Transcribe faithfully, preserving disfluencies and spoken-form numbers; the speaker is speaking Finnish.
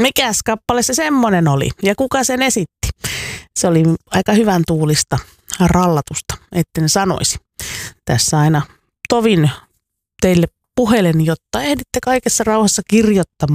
Mikäs kappale se semmonen oli ja kuka sen esitti? Se oli aika hyvän tuulista rallatusta, etten sanoisi. Tässä aina tovin teille puhelin, jotta ehditte kaikessa rauhassa kirjoittamaan